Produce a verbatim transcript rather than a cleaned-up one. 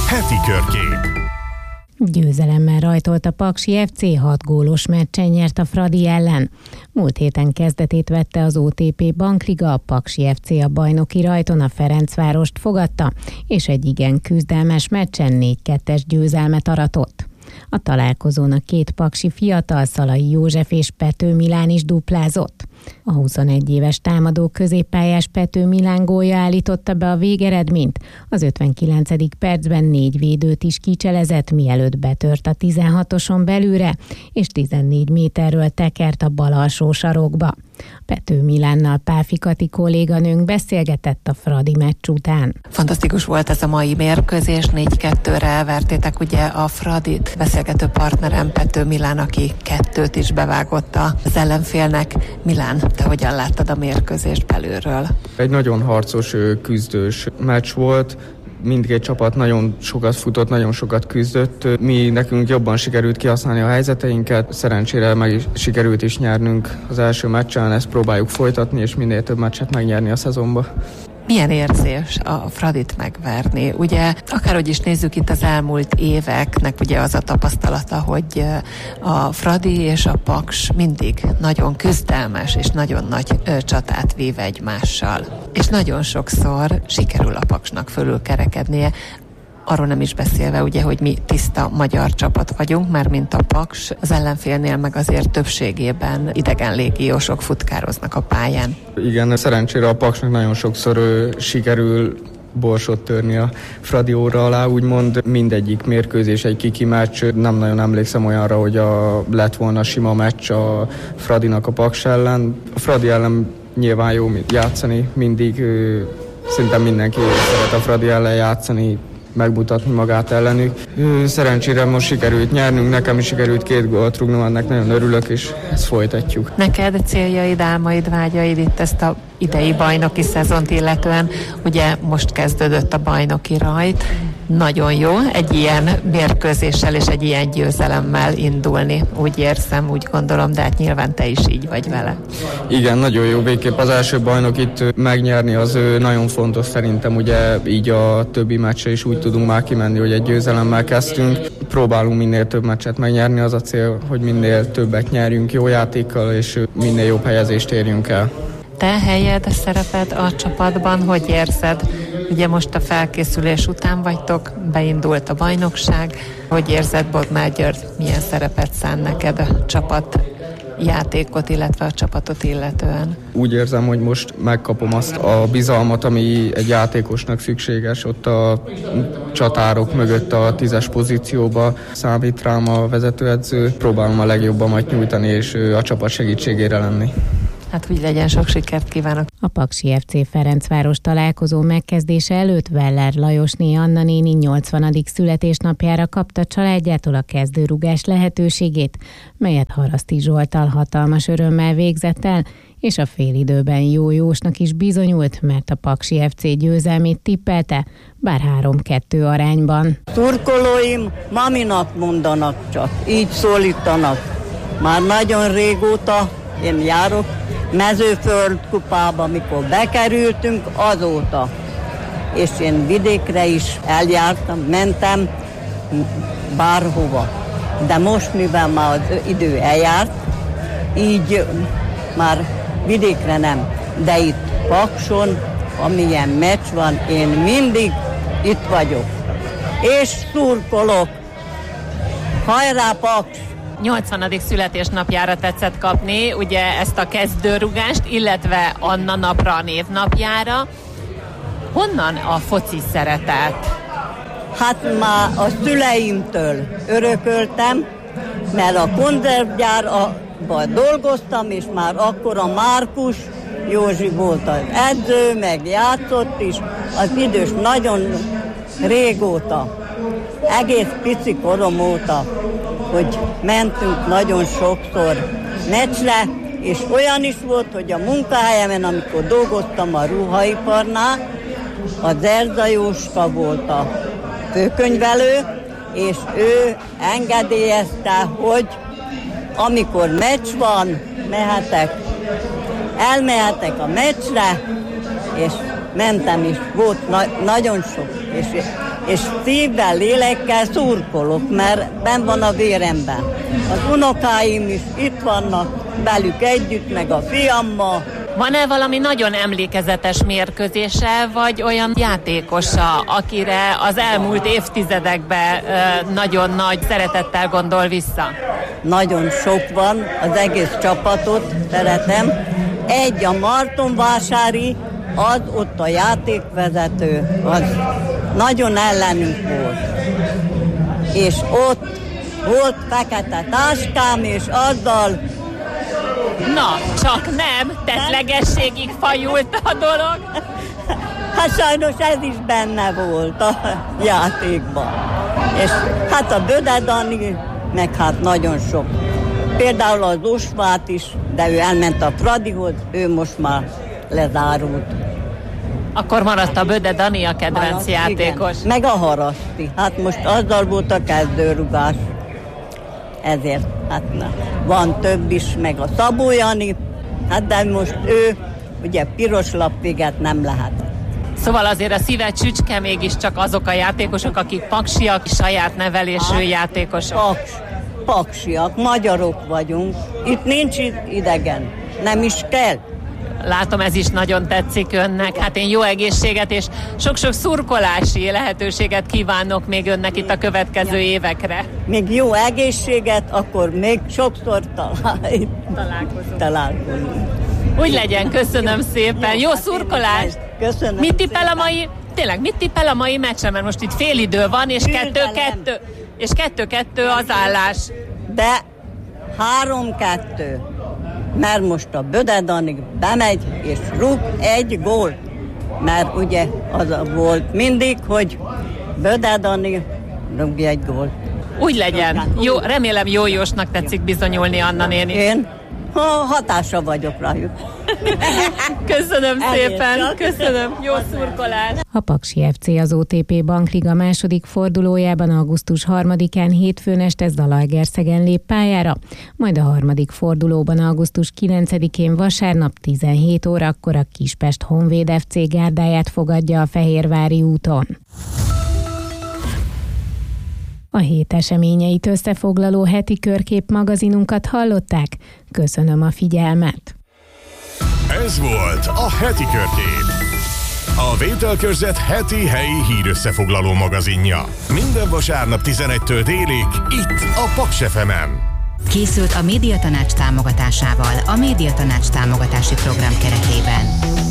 Heti körkép. Győzelemmel rajtolt a Paksi ef cé, hat gólos meccsen nyert a Fradi ellen. Múlt héten kezdetét vette az o té pé Bankliga, a Paksi ef cé a bajnoki rajton a Ferencvárost fogadta, és egy igen küzdelmes meccsen négy kettes győzelmet aratott. A találkozón a két paksi fiatal, Szalai József és Pető Milán is duplázott. A huszonegy éves támadó középpályás Pető Milán gólja állította be a végeredményt. Az ötvenkilencedik percben négy védőt is kicselezett, mielőtt betört a tizenhatoson belülre, és tizennégy méterről tekert a bal alsó sarokba. Pető Milánnal Páfi Kati kolléganőnk beszélgetett a Fradi meccs után. Fantasztikus volt ez a mai mérkőzés, négy kettőre elvertétek ugye a Fradit. Beszélgető partnerem Pető Milán, aki kettőt is bevágott az ellenfélnek. Milán, te hogyan láttad a mérkőzést belülről? Egy nagyon harcos, küzdős meccs volt. Mindkét csapat nagyon sokat futott, nagyon sokat küzdött. Mi nekünk jobban sikerült kihasználni a helyzeteinket. Szerencsére meg is sikerült is nyernünk az első meccsen, ezt próbáljuk folytatni, és minél több meccset megnyerni a szezonba. Milyen érzés a Fradit megverni? Ugye, akárhogy is nézzük, itt az elmúlt éveknek ugye az a tapasztalata, hogy a Fradi és a Paks mindig nagyon küzdelmes és nagyon nagy ö, csatát vív egymással. És nagyon sokszor sikerül a Paksnak fölülkerekednie. Arról nem is beszélve, ugye, hogy mi tiszta magyar csapat vagyunk, már mint a Paks, az ellenfélnél meg azért többségében idegen légiósok futkároznak a pályán. Igen, szerencsére a Paksnak nagyon sokszor ö, sikerül borsot törni a Fradi óra alá, úgymond mindegyik mérkőzés egy kiki meccs. Nem nagyon emlékszem olyanra, hogy a, lett volna sima meccs a Fradinak a Paks ellen. A Fradi ellen nyilván jó játszani, mindig ö, szinte mindenki szeret a Fradi ellen játszani, megmutatni magát ellenük. Szerencsére most sikerült nyernünk, nekem is sikerült két gólt rúgnom, ennek nagyon örülök, és ezt folytatjuk. Neked céljaid, álmaid, vágyaid itt ezt a idei bajnoki szezont illetően, ugye most kezdődött a bajnoki rajt, nagyon jó egy ilyen mérkőzéssel és egy ilyen győzelemmel indulni, úgy érzem, úgy gondolom, de hát nyilván te is így vagy vele. Igen, nagyon jó, végképp az első bajnokit megnyerni az nagyon fontos szerintem, ugye így a többi meccsre is úgy tudunk már kimenni, hogy egy győzelemmel kezdtünk. Próbálunk minél több meccset megnyerni, az a cél, hogy minél többet nyerjünk jó játékkal, és minél jobb helyezést érjünk el. Te helyed, szereped a csapatban, hogy érzed? Ugye most a felkészülés után vagytok, beindult a bajnokság. Hogy érzed, Bodnár György, milyen szerepet szán neked a csapat játékot, illetve a csapatot illetően? Úgy érzem, hogy most megkapom azt a bizalmat, ami egy játékosnak szükséges. Ott a csatárok mögött a tízes pozícióba számít rám a vezetőedző. Próbálom a legjobbamat nyújtani, és a csapat segítségére lenni. Hát úgy legyen, sok sikert kívánok! A Paksi ef cé Ferencváros találkozó megkezdése előtt Weller Lajosné Anna néni nyolcvanadik születésnapjára kapta családjától a kezdőrugás lehetőségét, melyet Haraszti Zsolttal hatalmas örömmel végzett el, és a félidőben jó jósnak is bizonyult, mert a Paksi ef cé győzelmét tippelte, bár három kettő arányban. Turkolóim maminak mondanak csak, így szólítanak. Már nagyon régóta én járok Mezőföld kupába, amikor bekerültünk, azóta. És én vidékre is eljártam, mentem bárhova. De most, mivel már az idő eljárt, így már vidékre nem. De itt Pakson, amilyen meccs van, én mindig itt vagyok. És szurkolok. Hajrá Paks! nyolcvanadik születésnapjára tetszett kapni ugye ezt a kezdőrugást, illetve Anna napra, a névnapjára. Honnan a foci szeretet? Hát már a szüleimtől örököltem, mert a konzervgyárban dolgoztam, és már akkor a Márkus Józsi volt az edző, meg játszott is, az idős nagyon régóta, egész pici korom óta, hogy mentünk nagyon sokszor meccsre, és olyan is volt, hogy a munkahelyemen, amikor dolgoztam a ruhaiparnál, a Zerza Jóska volt a főkönyvelő, és ő engedélyezte, hogy amikor meccs van, mehetek, elmehetek a meccsre, és mentem is, volt na- nagyon sok, és és szívvel, lélekkel szurkolok, mert benn van a véremben. Az unokáim is itt vannak, velük együtt, meg a fiammal. Van-e valami nagyon emlékezetes mérkőzése, vagy olyan játékosa, akire az elmúlt évtizedekben nagyon nagy szeretettel gondol vissza? Nagyon sok van, az egész csapatot szeretem. Egy a Martonvásári, az ott a játékvezető, az nagyon ellenünk volt. És ott volt fekete táskám, és azzal... Na, csak nem, tettlegességig fajult a dolog. Hát sajnos ez is benne volt a játékban. És hát a Böde Dani, meg hát nagyon sok. Például az Osvát is, de ő elment a Fradihoz, ő most már lezárult. Akkor maradt a Böde Dani a kedvenc maradt, játékos. Igen. Meg a Haraszti. Hát most azzal volt a kezdőrugás. Ezért, hát na, van több is, meg a Szabó Jani, hát de most ő, ugye piros lapvéget nem lehet. Szóval azért a szíve csücske mégiscsak azok a játékosok, akik paksiak, saját nevelésű hát, játékosok. Paks, paksiak, magyarok vagyunk, itt nincs idegen, nem is kell. Látom, ez is nagyon tetszik önnek. Hát én jó egészséget és sok-sok szurkolási lehetőséget kívánok még önnek itt a következő évekre. Még jó egészséget, akkor még sokszor talál... találkozunk. találkozunk. Úgy legyen, köszönöm szépen. Jó szurkolást! Köszönöm. Mit tippel a mai, tényleg, mit tippel a mai meccsen? Mert most itt fél idő van, és kettő-kettő, és kettő-kettő az állás. De három-kettő. Mert most a Böde Dani bemegy és rúg egy gólt. Mert ugye az volt mindig, hogy Böde Dani rúgja egy gólt. Úgy legyen. Jó, remélem jó Jósnak tetszik bizonyulni, Anna néni. Én ha, hatásra vagyok rájuk. Köszönöm szépen, köszönöm. Jó szurkolást. A Paksi ef cé az o té pé Bankliga második fordulójában augusztus harmadikán hétfőn este Zalaegerszegen lép pályára, majd a harmadik fordulóban augusztus kilencedikén vasárnap tizenhét órakor a Kispest Honvéd ef cé gárdáját fogadja a Fehérvári úton. A hét eseményeit összefoglaló heti körkép magazinunkat hallották. Köszönöm a figyelmet! Ez volt a Heti Körkép. A Vételkörzet heti helyi hírösszefoglaló magazinja. Minden vasárnap tizenegytől délig, itt a Paks ef emen. Készült a Médiatanács támogatásával a Médiatanács támogatási program keretében.